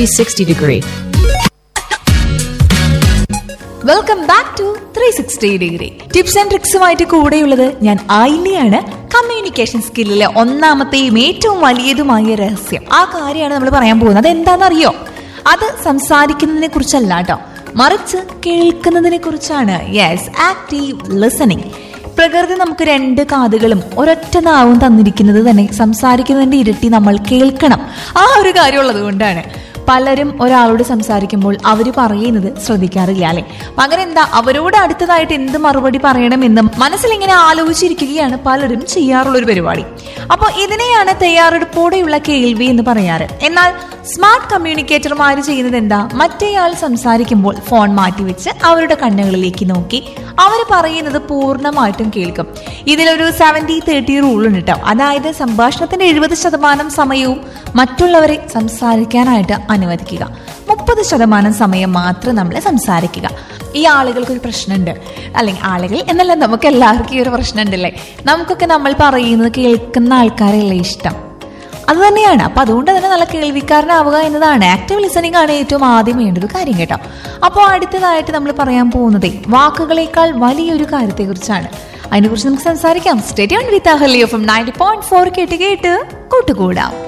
360 degree. Welcome back to 360 degree. Tips and ട്രിക്സുമായിട്ട് കൂടെയുള്ളത് ഞാൻ ആയില്ലയാണ്. Communication സ്കില്ലിലെ ഒന്നാമത്തെയും ഏറ്റവും വലിയതുമായ രഹസ്യം ആ കാര്യമാണ് നമ്മൾ പറയാൻ പോകുന്നത്. അത് എന്താണെന്നറിയോ? അത് സംസാരിക്കുന്നതിനെ കുറിച്ചല്ല കേട്ടോ, മറിച്ച് കേൾക്കുന്നതിനെ കുറിച്ചാണ്. Yes, active listening. പ്രകൃതി നമുക്ക് രണ്ട് കാതുകളും ഒരൊറ്റ നാവും തന്നിരിക്കുന്നത് തന്നെ സംസാരിക്കുന്നതിന്റെ ഇരട്ടി നമ്മൾ കേൾക്കണം. ആ ഒരു കാര്യമുള്ളത് കൊണ്ടാണ് പലരും ഒരാളോട് സംസാരിക്കുമ്പോൾ അവർ പറയുന്നത് ശ്രദ്ധിക്കാറില്ല അല്ലെ. പകരം എന്താ, അവരോട് അടുത്തതായിട്ട് എന്ത് മറുപടി പറയണമെന്നും മനസ്സിലിങ്ങനെ ആലോചിച്ചിരിക്കുകയാണ് പലരും ചെയ്യാറുള്ളൊരു പരിപാടി. അപ്പോൾ ഇതിനെയാണ് തയ്യാറെടുപ്പോടെയുള്ള കേൾവി എന്ന് പറയാറ്. എന്നാൽ സ്മാർട്ട് കമ്മ്യൂണിക്കേറ്റർമാർ ചെയ്യുന്നത് എന്താ, മറ്റേയാൾ സംസാരിക്കുമ്പോൾ ഫോൺ മാറ്റിവെച്ച് അവരുടെ കണ്ണുകളിലേക്ക് നോക്കി അവർ പറയുന്നത് പൂർണ്ണമായിട്ടും കേൾക്കും. ഇതിലൊരു 70-30 റൂൾ ഉണ്ട് കേട്ടോ. അതായത് സംഭാഷണത്തിന്റെ 70% സമയവും മറ്റുള്ളവരെ സംസാരിക്കാനായിട്ട് അനുവദിക്കുക, 30% സമയം മാത്രം നമ്മൾ സംസാരിക്കുക. ഈ ആളുകൾക്കൊരു പ്രശ്നമുണ്ട്, അല്ലെങ്കിൽ ആളുകൾ എന്നല്ല, നമുക്ക് എല്ലാവർക്കും ഈ ഒരു പ്രശ്നം ഉണ്ടല്ലേ. നമുക്കൊക്കെ നമ്മൾ പറയുന്നത് കേൾക്കുന്ന ആൾക്കാരല്ലേ ഇഷ്ടം. അത് തന്നെയാണ്. അപ്പൊ അതുകൊണ്ട് തന്നെ നല്ല കേൾവിക്കാരനാവുക എന്നതാണ്. ആക്റ്റീവ് ലിസണിംഗ് ആണ് ഏറ്റവും ആദ്യം വേണ്ട ഒരു കാര്യം കേട്ടോ. അപ്പോൾ അടുത്തതായിട്ട് നമ്മൾ പറയാൻ പോകുന്നത് വാക്കുകളേക്കാൾ വലിയൊരു കാര്യത്തെക്കുറിച്ചാണ്. അതിനെക്കുറിച്ച് നമുക്ക് സംസാരിക്കാം. സ്റ്റേ ട്യൂൺഡ് വിത്ത് അഹല്യ FM 90.4 കേട്ട് കൂട്ടുകൂടാം.